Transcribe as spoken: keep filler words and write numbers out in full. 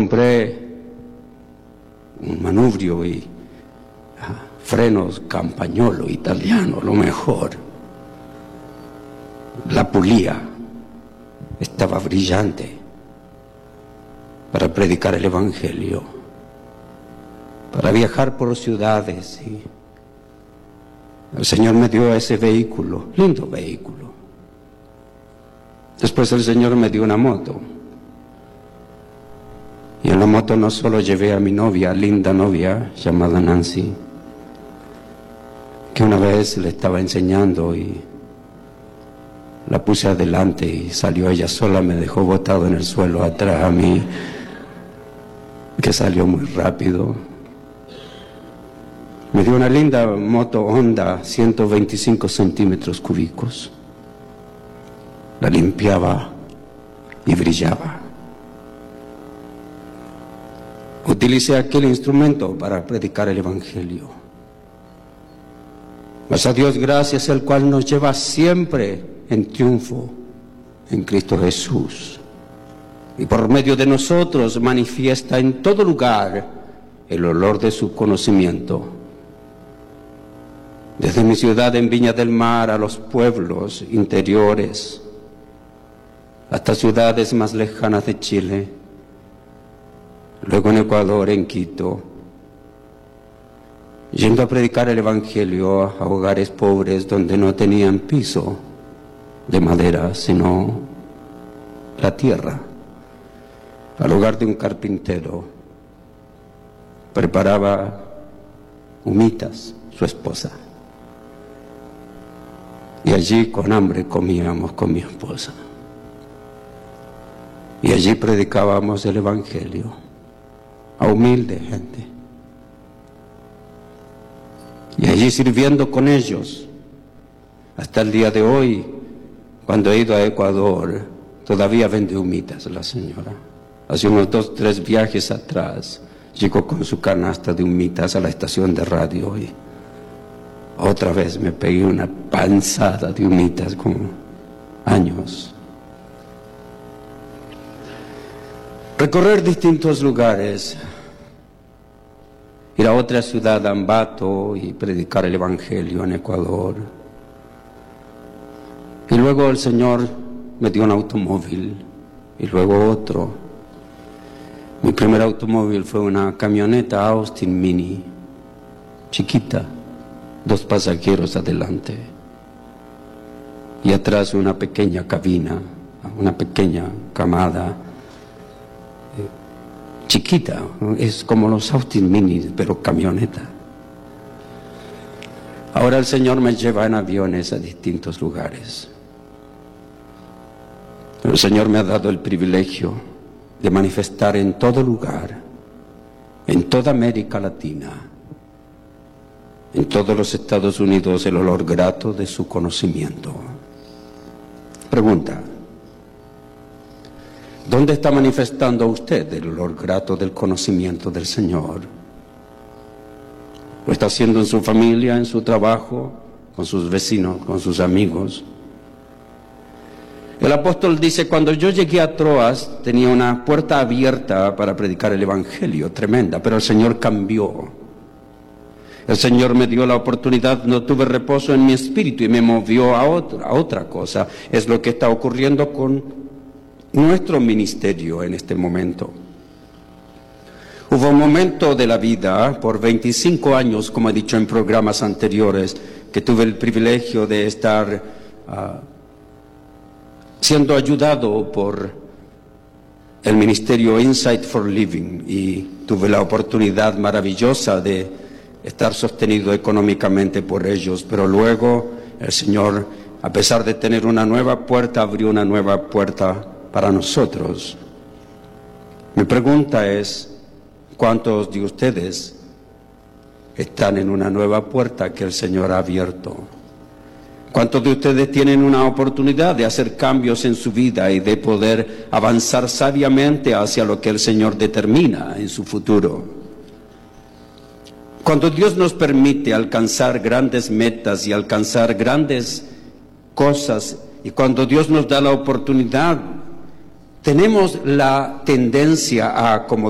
compré un manubrio y ah, frenos Campagnolo italiano, lo mejor. La pulía estaba brillante para predicar el Evangelio, para viajar por ciudades. Y el Señor me dio ese vehículo, lindo vehículo. Después el Señor me dio una moto. Y en la moto no solo llevé a mi novia, linda novia, llamada Nancy, que una vez le estaba enseñando y la puse adelante y salió ella sola, me dejó botado en el suelo atrás a mí, que salió muy rápido. Me dio una linda moto Honda, ciento veinticinco centímetros cúbicos. La limpiaba y brillaba. Utilicé aquel instrumento para predicar el Evangelio. Mas a Dios gracias, el cual nos lleva siempre en triunfo en Cristo Jesús. Y por medio de nosotros manifiesta en todo lugar el olor de su conocimiento. Desde mi ciudad en Viña del Mar a los pueblos interiores, hasta ciudades más lejanas de Chile, luego en Ecuador, en Quito, yendo a predicar el Evangelio a hogares pobres donde no tenían piso de madera, sino la tierra, al hogar de un carpintero. Preparaba humitas, su esposa, y allí con hambre comíamos con mi esposa, y allí predicábamos el Evangelio a humilde gente, y allí sirviendo con ellos. Hasta el día de hoy, cuando he ido a Ecuador, todavía vende humitas la señora. Hace unos dos, tres viajes atrás, llegó con su canasta de humitas a la estación de radio y otra vez me pegué una panzada de humitas con años. Recorrer distintos lugares, ir a otra ciudad, Ambato, y predicar el Evangelio en Ecuador. Y luego el Señor me dio un automóvil, y luego otro. Mi primer automóvil fue una camioneta Austin Mini, chiquita, dos pasajeros adelante, y atrás una pequeña cabina, una pequeña camada, chiquita, es como los Austin Mini, pero camioneta. Ahora el Señor me lleva en aviones a distintos lugares. El Señor me ha dado el privilegio de manifestar en todo lugar, en toda América Latina, en todos los Estados Unidos, el olor grato de su conocimiento. Pregunta: ¿dónde está manifestando usted el olor grato del conocimiento del Señor? ¿Lo está haciendo en su familia, en su trabajo, con sus vecinos, con sus amigos? El apóstol dice: cuando yo llegué a Troas tenía una puerta abierta para predicar el Evangelio, tremenda, pero el Señor cambió. El Señor me dio la oportunidad, no tuve reposo en mi espíritu y me movió a otra, a otra cosa. Es lo que está ocurriendo con nuestro ministerio en este momento. Hubo un momento de la vida, por veinticinco años, como he dicho en programas anteriores, que tuve el privilegio de estar uh, siendo ayudado por el ministerio Insight for Living, y tuve la oportunidad maravillosa de estar sostenido económicamente por ellos, pero luego el Señor, a pesar de tener una nueva puerta, abrió una nueva puerta para nosotros. Mi pregunta es: ¿cuántos de ustedes están en una nueva puerta que el Señor ha abierto? ¿Cuántos de ustedes tienen una oportunidad de hacer cambios en su vida y de poder avanzar sabiamente hacia lo que el Señor determina en su futuro? Cuando Dios nos permite alcanzar grandes metas y alcanzar grandes cosas, y cuando Dios nos da la oportunidad, tenemos la tendencia a, como